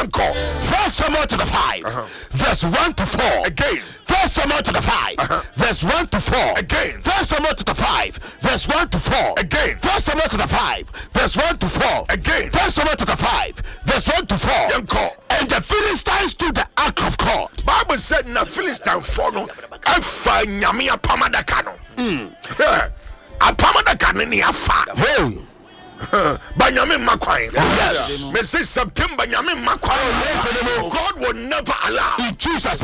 Yanko. 1 Samuel chapter 5, verse 1 to 4. Again. 1 Samuel chapter 5, verse 1 to 4. Again. 1 Samuel chapter 5, verse 1 to 4. Again. 1 Samuel chapter 5, verse 1 to 4. Again. 1 Samuel chapter 5, verse 1 to 4. Yanko. And the Philistines stood the ark of God. Bible said na Philistine for no afa nyame apamadaka no. Apamadaka ni afa. Hey. Banyame makwan. Yes. Me say September nyame makwan. God will never allow. In Jesus'